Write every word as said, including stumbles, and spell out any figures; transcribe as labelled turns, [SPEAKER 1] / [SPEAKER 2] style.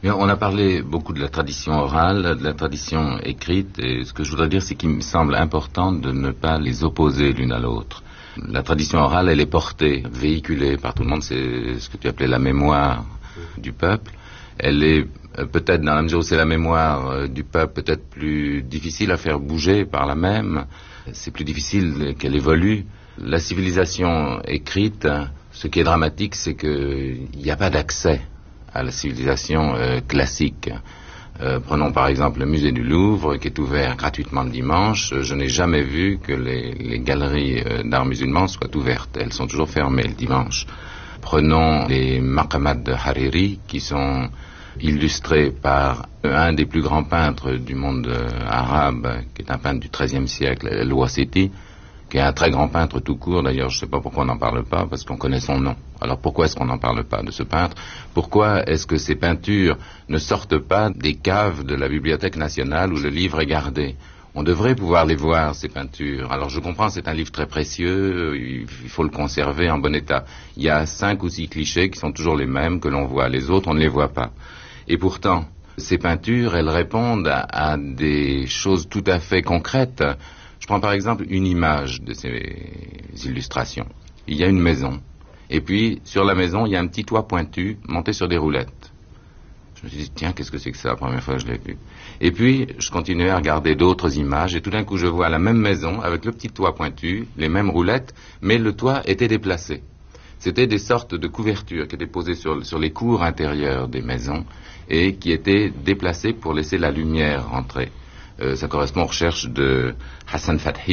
[SPEAKER 1] Bien, on a parlé beaucoup de la tradition orale, de la tradition écrite, et ce que je voudrais dire, c'est qu'il me semble important de ne pas les opposer l'une à l'autre. La tradition orale, elle est portée, véhiculée par tout le monde, c'est ce que tu appelais la mémoire du peuple. Elle est euh, peut-être, dans la mesure où c'est la mémoire euh, du peuple, peut-être plus difficile à faire bouger par la même. C'est plus difficile qu'elle évolue. La civilisation écrite, ce qui est dramatique, c'est qu'il n'y a pas d'accès à la civilisation euh, classique. Euh, prenons par exemple le musée du Louvre, qui est ouvert gratuitement le dimanche. Je n'ai jamais vu que les, les galeries euh, d'art musulman soient ouvertes. Elles sont toujours fermées le dimanche. Prenons les maqamats de Hariri, qui sont illustrés par un des plus grands peintres du monde euh, arabe, qui est un peintre du treizième siècle, El-Wasiti, qui est un très grand peintre tout court. D'ailleurs, je ne sais pas pourquoi on n'en parle pas, parce qu'on connaît son nom. Alors pourquoi est-ce qu'on n'en parle pas de ce peintre? Pourquoi est-ce que ces peintures ne sortent pas des caves de la Bibliothèque nationale où le livre est gardé? On devrait pouvoir les voir, ces peintures. Alors je comprends, c'est un livre très précieux, il faut le conserver en bon état. Il y a cinq ou six clichés qui sont toujours les mêmes que l'on voit, les autres on ne les voit pas. Et pourtant, ces peintures, elles répondent à, à des choses tout à fait concrètes. Je prends par exemple une image de ces illustrations. Il y a une maison, et puis sur la maison, il y a un petit toit pointu monté sur des roulettes. Je me suis dit, tiens, qu'est-ce que c'est que ça, la première fois que je l'ai vu. Et puis, je continuais à regarder d'autres images, et tout d'un coup, je vois la même maison, avec le petit toit pointu, les mêmes roulettes, mais le toit était déplacé. C'était des sortes de couvertures qui étaient posées sur, sur les cours intérieures des maisons, et qui étaient déplacées pour laisser la lumière rentrer. Euh, ça correspond aux recherches de Hassan Fathi,